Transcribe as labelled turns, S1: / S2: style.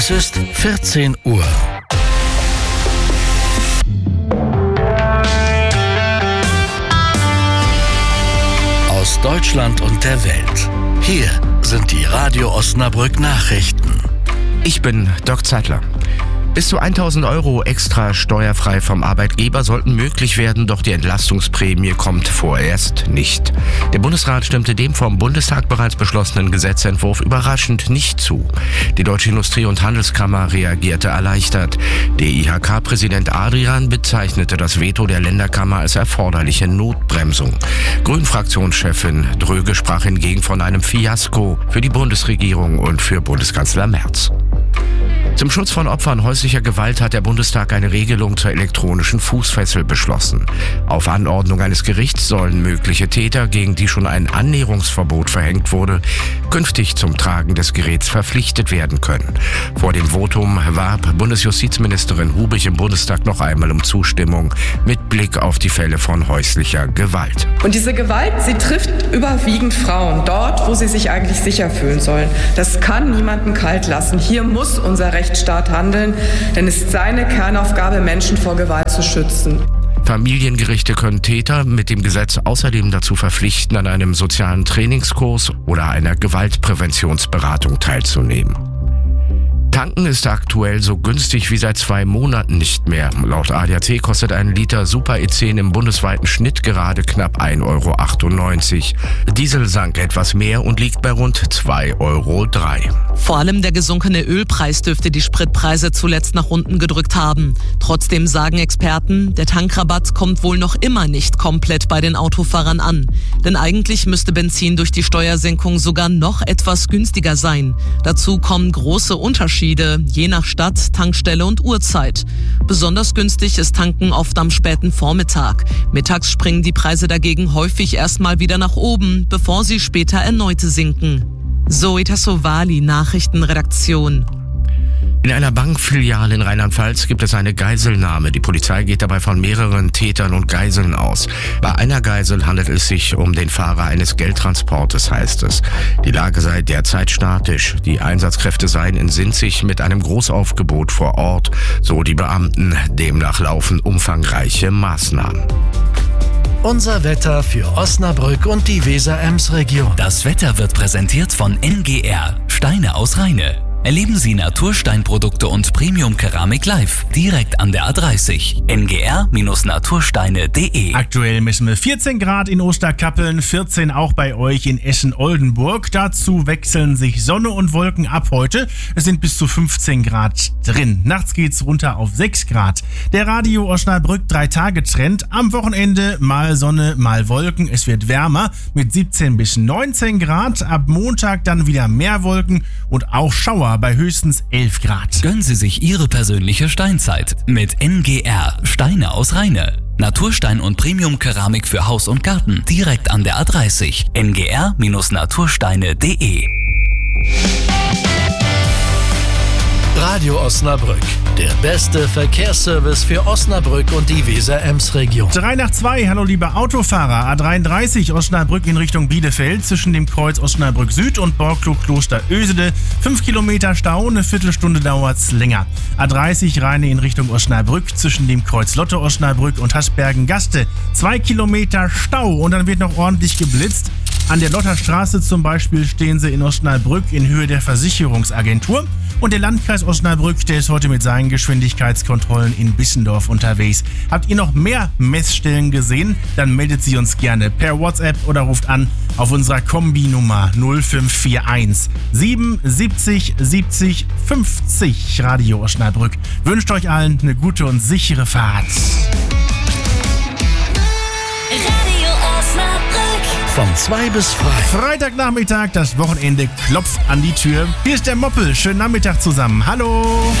S1: Es ist 14 Uhr. Aus Deutschland und der Welt. Hier sind die Radio Osnabrück Nachrichten.
S2: Ich bin Doc Zeitler. Bis zu 1.000 € extra steuerfrei vom Arbeitgeber sollten möglich werden, doch die Entlastungsprämie kommt vorerst nicht. Der Bundesrat stimmte dem vom Bundestag bereits beschlossenen Gesetzentwurf überraschend nicht zu. Die Deutsche Industrie- und Handelskammer reagierte erleichtert. Der IHK-Präsident Adrian bezeichnete das Veto der Länderkammer als erforderliche Notbremsung. Grünen-Fraktionschefin Dröge sprach hingegen von einem Fiasko für die Bundesregierung und für Bundeskanzler Merz. Zum Schutz von Opfern häuslicher Gewalt hat der Bundestag eine Regelung zur elektronischen Fußfessel beschlossen. Auf Anordnung eines Gerichts sollen mögliche Täter, gegen die schon ein Annäherungsverbot verhängt wurde, künftig zum Tragen des Geräts verpflichtet werden können. Vor dem Votum warb Bundesjustizministerin Hubig im Bundestag noch einmal um Zustimmung mit Blick auf die Fälle von häuslicher Gewalt.
S3: Und diese Gewalt, sie trifft überwiegend Frauen, dort, wo sie sich eigentlich sicher fühlen sollen. Das kann niemanden kalt lassen. Hier muss unser Rechtsstaat handeln, denn es ist seine Kernaufgabe, Menschen vor Gewalt zu schützen.
S2: Familiengerichte können Täter mit dem Gesetz außerdem dazu verpflichten, an einem sozialen Trainingskurs oder einer Gewaltpräventionsberatung teilzunehmen. Tanken ist aktuell so günstig wie seit 2 Monaten nicht mehr. Laut ADAC kostet ein Liter Super E10 im bundesweiten Schnitt gerade knapp 1,98 €. Diesel sank etwas mehr und liegt bei rund 2,03 €.
S4: Vor allem der gesunkene Ölpreis dürfte die Spritpreise zuletzt nach unten gedrückt haben. Trotzdem sagen Experten, der Tankrabatt kommt wohl noch immer nicht komplett bei den Autofahrern an. Denn eigentlich müsste Benzin durch die Steuersenkung sogar noch etwas günstiger sein. Dazu kommen große Unterschiede, je nach Stadt, Tankstelle und Uhrzeit. Besonders günstig ist Tanken oft am späten Vormittag. Mittags springen die Preise dagegen häufig erstmal wieder nach oben, bevor sie später erneut sinken. Zoe Tassovali, Nachrichtenredaktion.
S2: In einer Bankfiliale in Rheinland-Pfalz gibt es eine Geiselnahme. Die Polizei geht dabei von mehreren Tätern und Geiseln aus. Bei einer Geisel handelt es sich um den Fahrer eines Geldtransportes, heißt es. Die Lage sei derzeit statisch. Die Einsatzkräfte seien in Sinzig mit einem Großaufgebot vor Ort, so die Beamten. Demnach laufen umfangreiche Maßnahmen.
S1: Unser Wetter für Osnabrück und die Weser-Ems-Region.
S5: Das Wetter wird präsentiert von NGR, Steine aus Rheine. Erleben Sie Natursteinprodukte und Premium-Keramik live, direkt an der A30. ngr-natursteine.de.
S6: Aktuell messen wir 14 Grad in Osterkappeln, 14 auch bei euch in Eschen-Oldenburg. Dazu wechseln sich Sonne und Wolken ab heute. Es sind bis zu 15 Grad drin. Nachts geht's runter auf 6 Grad. Der Radio Osnabrück 3-Tage-Trend. Am Wochenende mal Sonne, mal Wolken. Es wird wärmer mit 17 bis 19 Grad. Ab Montag dann wieder mehr Wolken und auch Schauer bei höchstens 11 Grad.
S5: Gönnen Sie sich Ihre persönliche Steinzeit mit NGR, Steine aus Rheine. Naturstein und Premium-Keramik für Haus und Garten, direkt an der A30. ngr-natursteine.de.
S1: Radio Osnabrück, der beste Verkehrsservice für Osnabrück und die Weser-Ems-Region.
S6: 3 nach 2, hallo liebe Autofahrer. A33 Osnabrück in Richtung Bielefeld zwischen dem Kreuz Osnabrück Süd und Borglo-Kloster Ösede. 5 Kilometer Stau, eine Viertelstunde dauert's länger. A30 Rheine in Richtung Osnabrück zwischen dem Kreuz Lotte Osnabrück und Hasbergen-Gaste. 2 Kilometer Stau und dann wird noch ordentlich geblitzt. An der Lotterstraße zum Beispiel stehen sie in Osnabrück in Höhe der Versicherungsagentur. Und der Landkreis Osnabrück, der ist heute mit seinen Geschwindigkeitskontrollen in Bissendorf unterwegs. Habt ihr noch mehr Messstellen gesehen? Dann meldet sie uns gerne per WhatsApp oder ruft an auf unserer Kombi-Nummer 0541 77 70 50. Radio Osnabrück wünscht euch allen eine gute und sichere Fahrt.
S1: Von 2 bis 3.
S6: Freitagnachmittag, das Wochenende klopft an die Tür. Hier ist der Moppel. Schönen Nachmittag zusammen. Hallo.